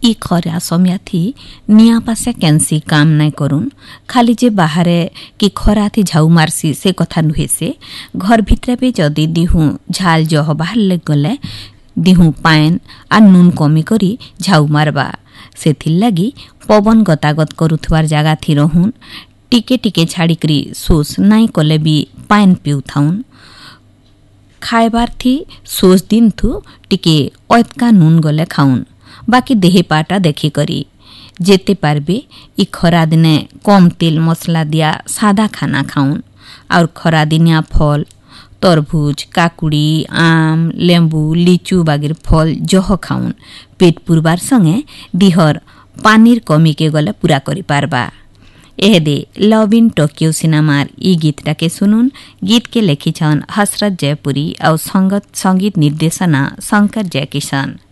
ଇ ଖରା ସମୟାଥି ନିଆଁ ପାଶେ କେନ୍ସି କାମ ନାଇଁ କରୁନ୍। ଖାଲି ଯେ ବାହାରେ କି ଖରାଥି ଝାଉ ମାରସି ସେ କଥା ନୁହେଁ। ସେ ଘର ଭିତରେ ବି ଯଦି ଦିହୁଁ ଝାଲ ଜହ ବାହାରଲେ ଗଲେ ଦିହୁଁ ପାଏନ୍ ଆର୍ ନୁନ୍ କମି କରି ଝାଉ ମାରବା। ସେଥିର୍ଲାଗି ପବନ ଗତାଗତ କରୁଥିବାର ଜାଗାଥି ରହୁନ୍। ଟିକେ ଟିକେ ଛାଡ଼ିକରି ଶୋଷ ନାଇଁ କଲେ ବି ପାଏନ୍ ପିଉଥାଉନ୍। ଖାଇବାର ଥି ଶୋଷ ଦିନଥୁ ଟିକେ ଅତକା ନୁନ୍ ଗଲେ ଖାଉନ୍। ବାକି ଦେହେ ପାଟା ଦେଖିକରି ଯେତେ ପାରବେ ଇ ଖରା ଦିନେ କମ୍ ତେଲ ମସଲା ଦିଆ ସାଦା ଖାନା ଖାଉନ୍। ଆଉ ଖରା ଦିନିଆ ଫଲ ତରଭୁଜ, କାକୁଡ଼ି, ଆମ୍, ଲେମ୍ବୁ, ଲିଚୁ ବାଗିର ଫଲ ଜହ ଖାଉନ୍। ପେଟ ପୁରବାର ସଙ୍ଗେ ଦିହର ପାନିର କମିକେ ଗଲେ ପୁରା କରିପାରବା। एहदे लव इन टोक्यो सिनेमार ई गीतटाके सुनुन। गीत के लेखिछन हसरत जयपुरी और संगीत निर्देशना शंकर जयकिशन।